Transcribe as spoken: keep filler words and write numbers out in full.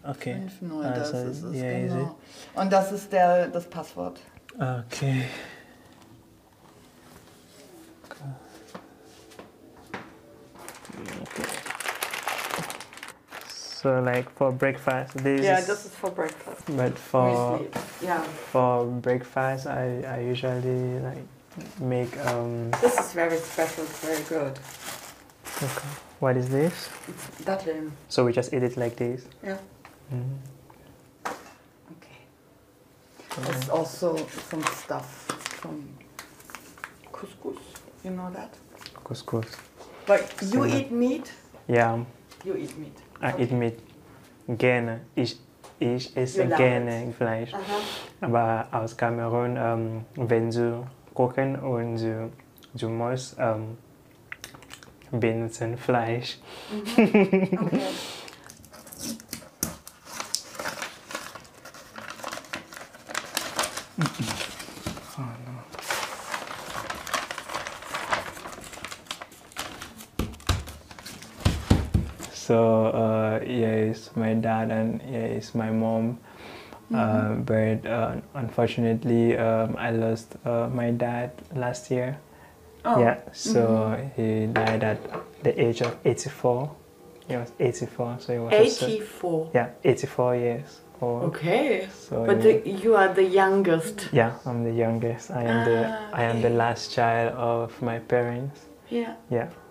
Okay. fünf null, Also, das ist es, yeah, genau. easy. Und das ist der, das Passwort. Okay. So like for breakfast, this Yeah, is, this is for breakfast. but for Müsli. Yeah. for breakfast, I, I usually like make um. This is very special. It's very good. Okay. What is this? It's Datteln. So we just eat it like this. Yeah. Mm. Okay. There's also some stuff from couscous. You know that? Couscous. But you So- eat meat. Yeah, You eat meat. I eat meat. Gerne. Ich, ich esse You love gerne Fleisch. Aha. Aber aus Kamerun, ähm, wenn du kochen und du, du musst ähm, benutzen Fleisch. Okay. So uh, here is my dad and here is my mom. Uh, but uh, unfortunately, um, I lost uh, my dad last year. Oh. Yeah, so he died at the age of eighty-four. He was eighty-four, so he was a son- eighty-four. yeah, eighty-four years old. Okay. So But he- the, you are the youngest. yeah, I'm the youngest. I am the Ah, I am the okay. last child of my parents. Yeah. Yeah.